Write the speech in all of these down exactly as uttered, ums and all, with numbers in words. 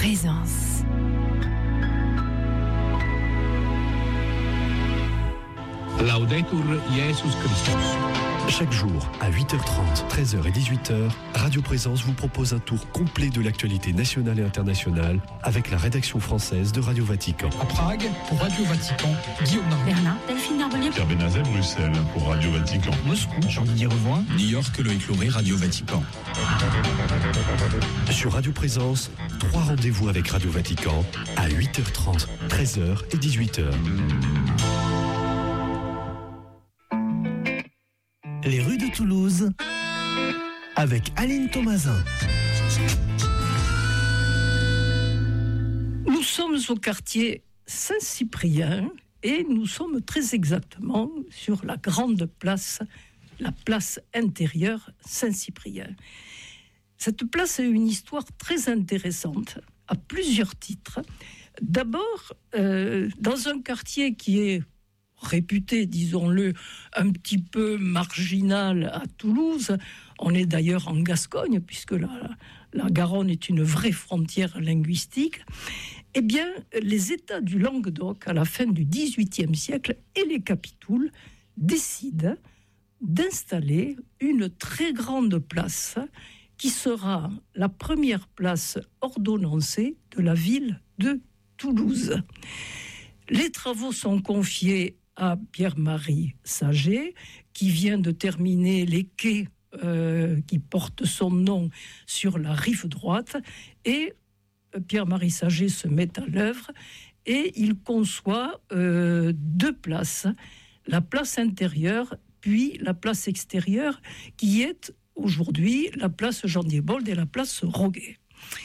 Présence. Laudetur Jesus Christus. Chaque jour, à huit heures trente, treize heures et dix-huit heures, Radio Présence vous propose un tour complet de l'actualité nationale et internationale avec la rédaction française de Radio Vatican. À Prague, pour Radio Vatican, Guillaume Narbonne. Berlin, Delphine Narbonnier. Pierre Benazet, Bruxelles, pour Radio Vatican. Moscou, Jean-Didier Revoin. New York, Loïc Lauré, Radio Vatican. Sur Radio Présence, trois rendez-vous avec Radio Vatican à huit heures trente, treize heures et dix-huit heures. Les rues de Toulouse avec Aline Thomasin. Nous sommes au quartier Saint-Cyprien et nous sommes très exactement sur la grande place, la place intérieure Saint-Cyprien. Cette place a une histoire très intéressante à plusieurs titres. D'abord, euh, dans un quartier qui est réputé, disons-le, un petit peu marginal à Toulouse. On est d'ailleurs en Gascogne, puisque la, la Garonne est une vraie frontière linguistique. Eh bien, les États du Languedoc, à la fin du dix-huitième siècle, et les capitouls décident d'installer une très grande place qui sera la première place ordonnancée de la ville de Toulouse. Les travaux sont confiés à Pierre-Marie Saget, qui vient de terminer les quais euh, qui portent son nom sur la rive droite, et Pierre-Marie Saget se met à l'œuvre et il conçoit euh, deux places, la place intérieure puis la place extérieure, qui est aujourd'hui la place Jean-Diebold et la place Roguet.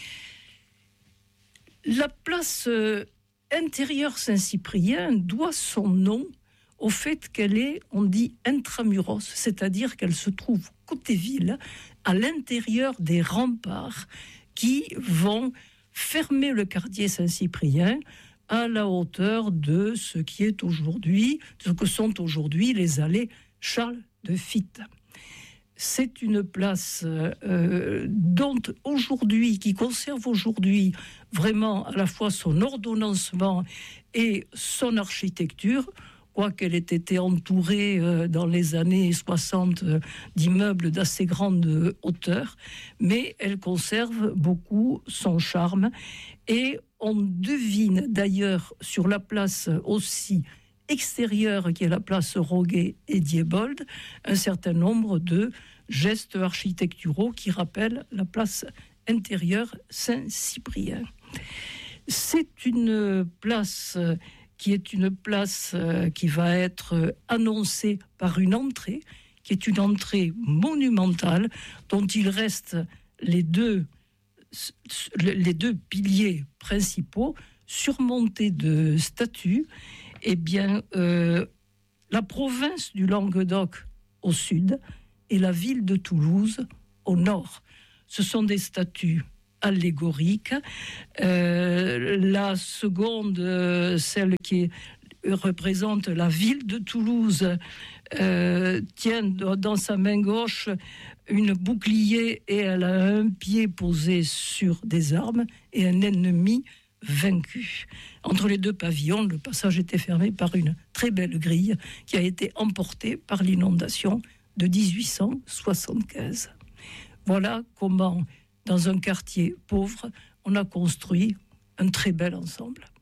La place euh, intérieure Saint-Cyprien doit son nom au fait qu'elle est, on dit, intramuros, c'est-à-dire qu'elle se trouve côté ville, à l'intérieur des remparts qui vont fermer le quartier Saint-Cyprien à la hauteur de ce qui est aujourd'hui, ce que sont aujourd'hui les allées Charles de Fitte. C'est une place euh, dont aujourd'hui, qui conserve aujourd'hui vraiment à la fois son ordonnancement et son architecture, quoiqu'elle ait été entourée euh, dans les années soixante euh, d'immeubles d'assez grande hauteur, mais elle conserve beaucoup son charme. Et on devine d'ailleurs sur la place aussi extérieure, qui est la place Roguet et Diebold, un certain nombre de gestes architecturaux qui rappellent la place intérieure Saint-Cyprien. C'est une place qui est une place qui va être annoncée par une entrée, qui est une entrée monumentale, dont il reste les deux, les deux piliers principaux, surmontés de statues. Eh bien, euh, la province du Languedoc au sud et la ville de Toulouse au nord. Ce sont des statues allégoriques. Euh, la seconde, euh, celle qui est, représente la ville de Toulouse, euh, tient dans sa main gauche une bouclier et elle a un pied posé sur des armes et un ennemi vaincu. Entre les deux pavillons, le passage était fermé par une très belle grille qui a été emportée par l'inondation de dix-huit cent soixante-quinze. Voilà comment, dans un quartier pauvre, on a construit un très bel ensemble.